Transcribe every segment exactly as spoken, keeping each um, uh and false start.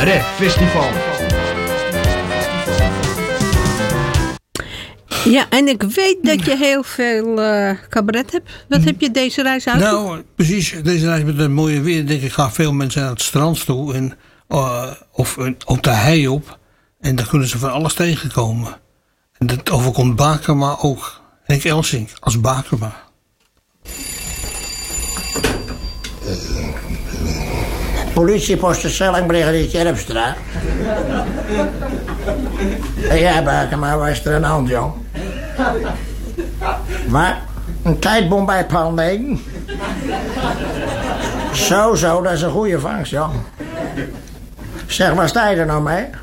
Cabaret Festival. Ja, en ik weet dat je heel veel uh, cabaret hebt. Wat heb je deze reis uit? Nou, precies. Deze reis met het mooie weer. Denk ik, gaan veel mensen naar het strand toe. En, uh, of uh, op de hei op. En daar kunnen ze van alles tegenkomen. En dat overkomt Bakema ook. Henk Elsink als Bakema. Politiepost de Stellingbrigadier Tjerpstra. En jij, Bakema, waar is er aan de hand, jong? Maar, een tijdbom bij paal negen. Zo, zo, dat is een goede vangst, jong. Zeg, waar sta je er nou mee?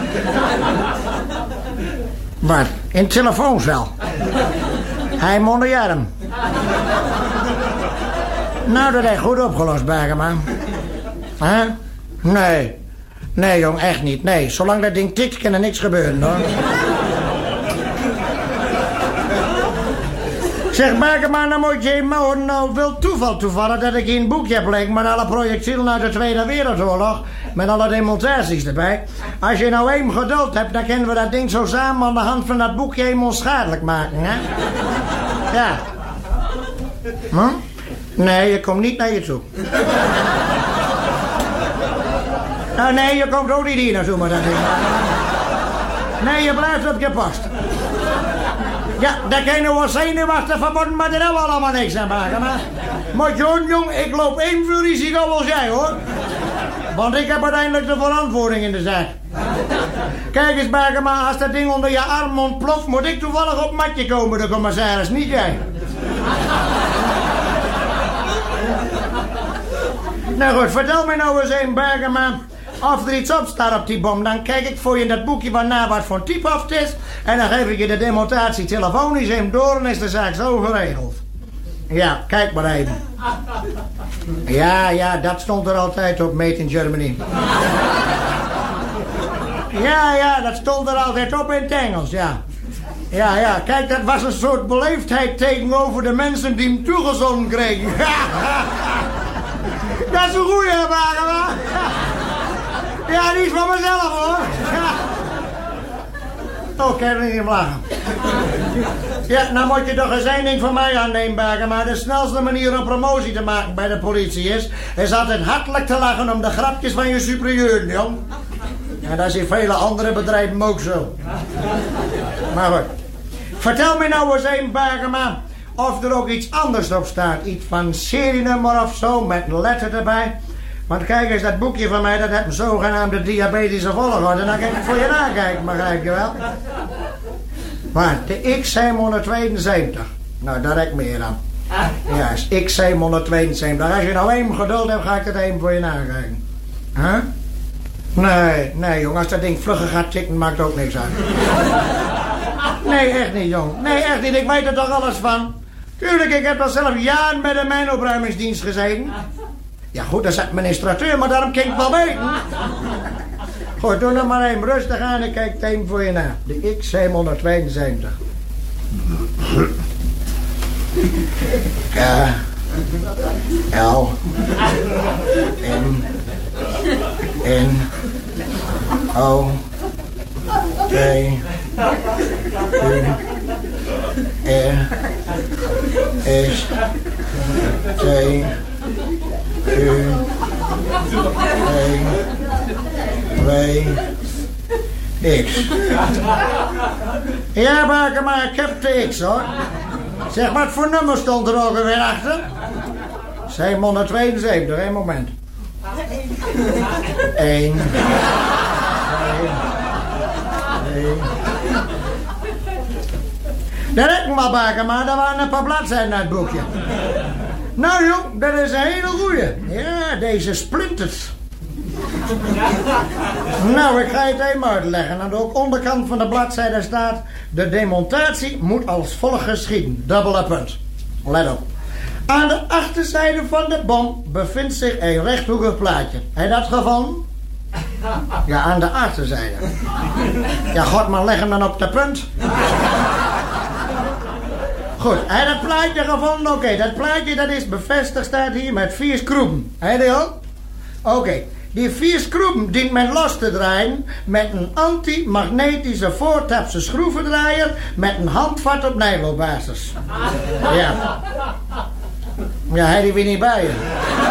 Wat? In het telefooncel. Hij moet je arm. Nou, dat is goed opgelost, Bakema. Huh? Nee. Nee, jong, echt niet. Nee, zolang dat ding tikt, kan er niks gebeuren, hoor. Zeg, Bakema, dan moet je maar nou veel toeval toevallig dat ik in een boekje heb liggen met alle projectielen uit de Tweede Wereldoorlog, met alle demonstraties erbij. Als je nou één geduld hebt, dan kunnen we dat ding zo samen aan de hand van dat boekje helemaal onschadelijk maken, hè? Ja. Hm? Nee, je komt niet naar je toe. Nou, nee, je komt ook niet hier naartoe met dat ding. Nee, je blijft op je post. Ja, daar kan je wel zenuwachtig verbonden, maar daar hebben we allemaal niks aan maken. Maar, maar John, jong, ik loop evenveel risico als jij, hoor. Want ik heb uiteindelijk de verantwoording in de zaak. Kijk eens, Bakema, als dat ding onder je arm ontploft, moet ik toevallig op matje komen, de commissaris, niet jij. Nou goed, vertel me nou eens een, Bakema, of er iets op staat op die bom. Dan kijk ik voor je in dat boekje van na wat voor type of het is. En dan geef ik je de demonstratie telefonisch hem door en is de zaak zo geregeld. Ja, kijk maar even. Ja, ja, dat stond er altijd op, Made in Germany. Ja, ja, dat stond er altijd op in het Engels, ja. Ja, ja, kijk, dat was een soort beleefdheid tegenover de mensen die hem toegezonden kregen. Dat is een goeie, Bakema. Ja, die is van mezelf, hoor. Ja. Oh, kan je niet om lachen. Ja, nou moet je toch eens één ding van mij aannemen, Bakema. De snelste manier om promotie te maken bij de politie is... is altijd hartelijk te lachen om de grapjes van je superieur, jong. En dat is in vele andere bedrijven ook zo. Maar goed. Vertel me nou eens één, Bakema, of er ook iets anders op staat. Iets van serienummer of zo, met een letter erbij. Want kijk eens, dat boekje van mij, dat heeft een zogenaamde diabetische volgorde. En dan kan ik voor je nakijken, begrijp je wel? Maar de X zevenhonderdtweeënzeventig. Nou, daar heb ik meer aan. Ja, X zevenhonderdtweeënzeventig. Als je nou één geduld hebt, ga ik het even voor je nakijken. Huh? Nee, nee, jong. Als dat ding vlugger gaat tikken, maakt ook niks uit. Nee, echt niet, jong. Nee, echt niet. Ik weet er toch alles van. Tuurlijk, ik heb al zelf jaren bij de mijnopruimingsdienst gezeten. Ja goed, dat is administrateur, maar daarom kan ik wel weten. Goed, doe nog maar even rustig aan en kijk het even voor je na. De X zevenhonderdtweeënzeventig. K, L, M, N, O, P, U, R, S, T, U, W, W, X. Ja, Bakema, ik heb de X, hoor. Zeg, wat voor nummer stond er ook weer achter? zevenhonderdtweeënzeventig, één moment. Eén. Twee. Drie. Daar heb ik maar, Bakema, daar waren een paar bladzijden uit het boekje. Nou jong, dat is een hele goeie. Ja, deze splinters. Nou, ik ga je het even uitleggen. Aan de onderkant van de bladzijde staat... de demonstratie moet als volgt geschieden. Dubbele punt. Let op. Aan de achterzijde van de bom bevindt zich een rechthoekig plaatje. Heb je dat gevonden? Ja, aan de achterzijde. Ja, god, maar leg hem dan op de punt. Goed, hij dat plaatje gevonden? Oké, okay, dat plaatje dat is bevestigd, staat hier met vier schroeven. Heb je die ook? Oké, okay. Die vier schroeven dient men los te draaien met een anti-magnetische voortapse schroevendraaier met een handvat op nijloopbasis. Ja. Ja, hij die weer niet bij je.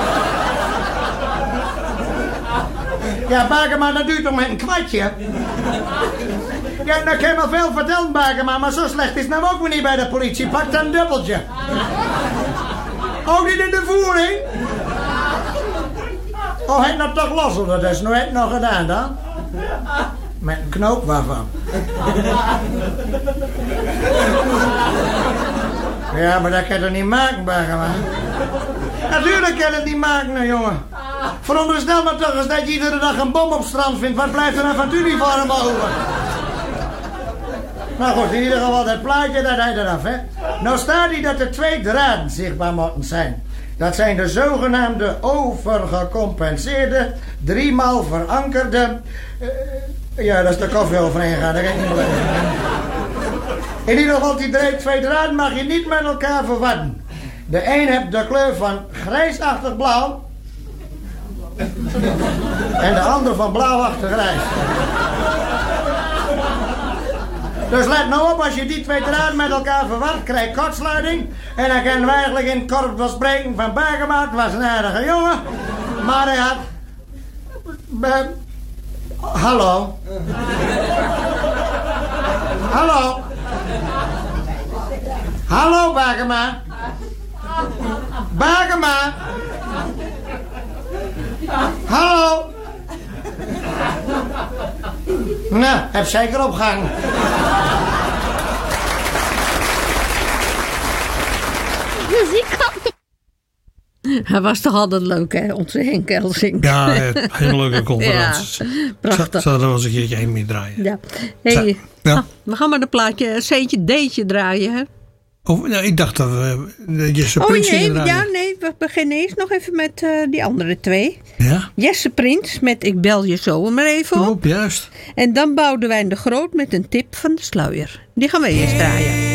Ja, Bakema, dat duurt toch met een kwartje? Ja, dat kan je me veel vertellen, Bakema, maar zo slecht is het nou ook weer niet bij de politie. Pak dan een dubbeltje. Ook niet in de voering? Oh, hij nou toch los, dat is nooit nog gedaan dan? Met een knoop waarvan? Ja, maar dat kan je toch niet maken, Bakema? Natuurlijk kan je het niet maken, nou, jongen. Veronderstel maar toch eens dat je iedere dag een bom op strand vindt. Wat blijft er nou van het uniform over? Nou goed, in ieder geval dat plaatje, dat hij eraf, hè. Nou staat hij dat er twee draden zichtbaar moeten zijn. Dat zijn de zogenaamde overgecompenseerde, driemaal verankerde... Uh, ja, dat is de koffie overheen gaan, dat kan ik niet meer lezen. In ieder geval, die twee draden mag je niet met elkaar verwarren. De een heeft de kleur van grijsachtig blauw. En de ander van blauwachtig grijs. Dus let nou op, als je die twee draden met elkaar verwart, krijg je kortsluiting. En dan kunnen we eigenlijk in het korps wel spreken van Bakema. Het was een aardige jongen. Maar hij had... Be... Hallo. Hallo. Hallo, Bakema. Bakema. Hallo. Nou, heb zeker opgehangen. Hij was toch altijd leuk, hè, onze Henk Elsing. Ja, hele leuke conferenties. Ja, prachtig. Zou er wel eens een keertje heen mee draaien. Ja. Hey, ja. Ah, we gaan maar een plaatje C'tje D'tje draaien, hè? Oh, nou, ik dacht dat we uh, Jesse Oh Prins nee, gingen draaien. ja, nee, we beginnen eerst nog even met uh, die andere twee. Ja? Jesse Prins met Ik bel je zo maar even op. Oh, juist. En dan Boudewijn de Groot met een tip van de sluier. Die gaan we eerst draaien.